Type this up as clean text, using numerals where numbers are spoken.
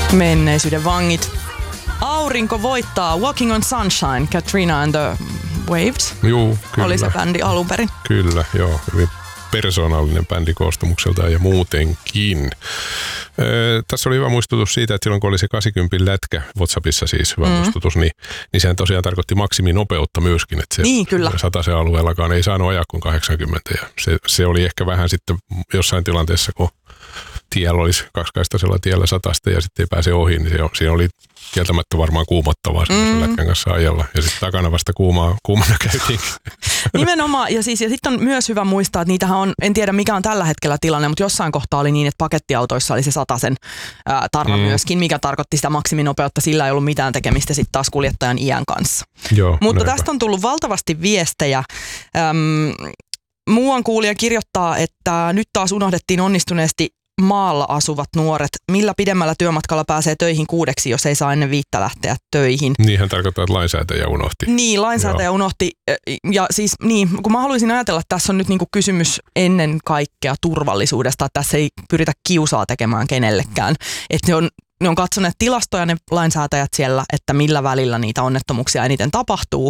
Menneisyyden vangit. Aurinko voittaa Walking on Sunshine, Katrina and the Waves. Juu, kyllä. Oli se bändi alun perin. Kyllä, joo. Hyvin persoonallinen bändi koostumukseltaan ja muutenkin. Tässä oli hyvä muistutus siitä, että silloin kun oli se 80 lätkä WhatsAppissa siis hyvä muistutus, niin sehän tosiaan tarkoitti maksiminopeutta myöskin. Että se niin, kyllä. Satasen alueellakaan ei saanut ajaa kuin 80 ja se oli ehkä vähän sitten jossain tilanteessa, kun tiellä olisi kaksikaistaisella tiellä 100 ja sitten ei pääse ohi, niin siinä oli kieltämättä varmaan kuumottavaa semmoisen lätkän kanssa ajalla. Ja sitten takana vasta kuumana käytiin. Nimenomaan. Ja sitten on myös hyvä muistaa, että niitähän on, en tiedä mikä on tällä hetkellä tilanne, mutta jossain kohtaa oli niin, että pakettiautoissa oli se 100 tarra myöskin, mikä tarkoitti sitä maksiminopeutta. Sillä ei ollut mitään tekemistä sitten taas kuljettajan iän kanssa. Joo, mutta tästä on tullut valtavasti viestejä. Muuan kuulija kirjoittaa, että nyt taas unohdettiin onnistuneesti maalla asuvat nuoret. Millä pidemmällä työmatkalla pääsee töihin 6, jos ei saa ennen 5 lähteä töihin? Niinhän tarkoittaa, että lainsäätäjä unohti. Niin, lainsäätäjä unohti. Ja siis niin, kun mä haluaisin ajatella, että tässä on nyt niinku kysymys ennen kaikkea turvallisuudesta, että tässä ei pyritä kiusaa tekemään kenellekään. Että ne on katsoneet tilastoja ne lainsäätäjät siellä, että millä välillä niitä onnettomuuksia eniten tapahtuu.